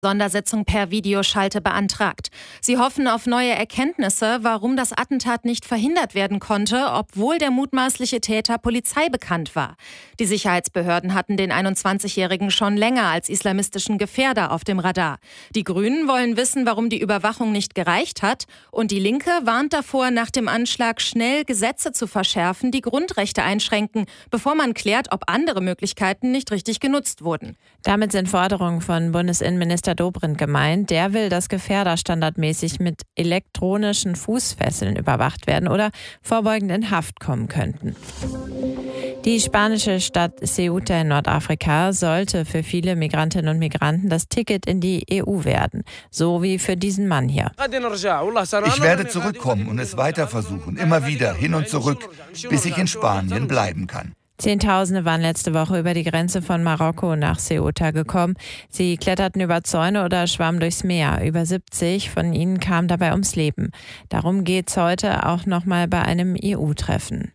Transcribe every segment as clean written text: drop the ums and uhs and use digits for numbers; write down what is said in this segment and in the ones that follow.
Sondersitzung per Videoschalte beantragt. Sie hoffen auf neue Erkenntnisse, warum das Attentat nicht verhindert werden konnte, obwohl der mutmaßliche Täter Polizei bekannt war. Die Sicherheitsbehörden hatten den 21-Jährigen schon länger als islamistischen Gefährder auf dem Radar. Die Grünen wollen wissen, warum die Überwachung nicht gereicht hat. Und die Linke warnt davor, nach dem Anschlag schnell Gesetze zu verschärfen, die Grundrechte einschränken, bevor man klärt, ob andere Möglichkeiten nicht richtig genutzt wurden. Damit sind Forderungen von Bundesinnenminister Dobrindt gemeint. Der will, dass Gefährder standardmäßig mit elektronischen Fußfesseln überwacht werden oder vorbeugend in Haft kommen könnten. Die spanische Stadt Ceuta in Nordafrika sollte für viele Migrantinnen und Migranten das Ticket in die EU werden. So wie für diesen Mann hier. Ich werde zurückkommen und es weiter versuchen, immer wieder hin und zurück, bis ich in Spanien bleiben kann. Zehntausende waren letzte Woche über die Grenze von Marokko nach Ceuta gekommen. Sie kletterten über Zäune oder schwammen durchs Meer. Über 70 von ihnen kamen dabei ums Leben. Darum geht's heute auch nochmal bei einem EU-Treffen.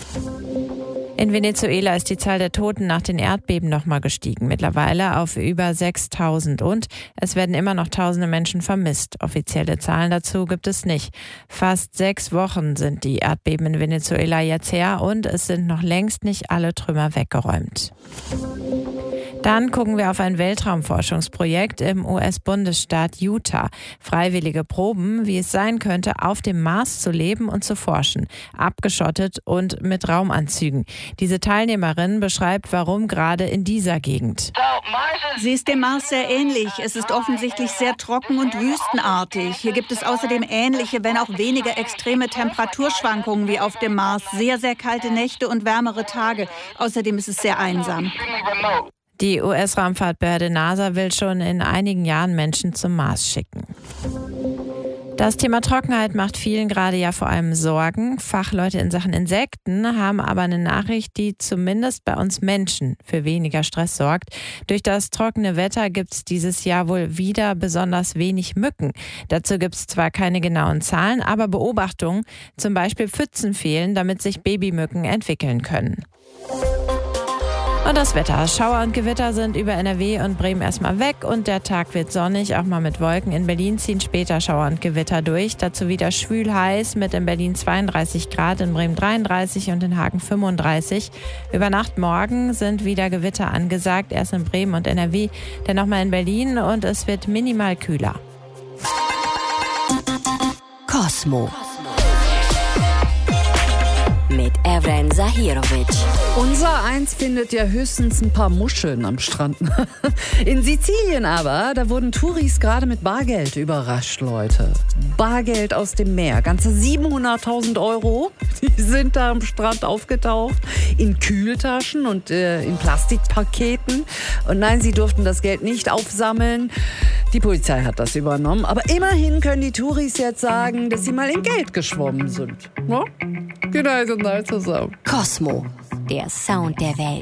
In Venezuela ist die Zahl der Toten nach den Erdbeben nochmal gestiegen, mittlerweile auf über 6.000 und es werden immer noch tausende Menschen vermisst. Offizielle Zahlen dazu gibt es nicht. Fast 6 Wochen sind die Erdbeben in Venezuela jetzt her und es sind noch längst nicht alle Trümmer weggeräumt. Dann gucken wir auf ein Weltraumforschungsprojekt im US-Bundesstaat Utah. Freiwillige Proben, wie es sein könnte, auf dem Mars zu leben und zu forschen. Abgeschottet und mit Raumanzügen. Diese Teilnehmerin beschreibt, warum gerade in dieser Gegend. Sie ist dem Mars sehr ähnlich. Es ist offensichtlich sehr trocken und wüstenartig. Hier gibt es außerdem ähnliche, wenn auch weniger extreme Temperaturschwankungen wie auf dem Mars. Sehr, sehr kalte Nächte und wärmere Tage. Außerdem ist es sehr einsam. Die US-Raumfahrtbehörde NASA will schon in einigen Jahren Menschen zum Mars schicken. Das Thema Trockenheit macht vielen gerade ja vor allem Sorgen. Fachleute in Sachen Insekten haben aber eine Nachricht, die zumindest bei uns Menschen für weniger Stress sorgt. Durch das trockene Wetter gibt es dieses Jahr wohl wieder besonders wenig Mücken. Dazu gibt es zwar keine genauen Zahlen, aber Beobachtungen, zum Beispiel Pfützen fehlen, damit sich Babymücken entwickeln können. Und das Wetter. Schauer und Gewitter sind über NRW und Bremen erstmal weg und der Tag wird sonnig, auch mal mit Wolken. In Berlin ziehen später Schauer und Gewitter durch. Dazu wieder schwül heiß mit in Berlin 32 Grad, in Bremen 33 und in Hagen 35. Über Nacht morgen sind wieder Gewitter angesagt, erst in Bremen und NRW, dann nochmal in Berlin und es wird minimal kühler. Cosmo mit Evren Zahirovic. Unser Eins findet ja höchstens ein paar Muscheln am Strand. In Sizilien aber, da wurden Touris gerade mit Bargeld überrascht, Leute. Bargeld aus dem Meer. Ganze 700.000 €, die sind da am Strand aufgetaucht. In Kühltaschen und in Plastikpaketen. Und nein, sie durften das Geld nicht aufsammeln. Die Polizei hat das übernommen. Aber immerhin können die Touris jetzt sagen, dass sie mal in Geld geschwommen sind. Ja? Genau, so zusammen. Cosmo, der Sound der Welt.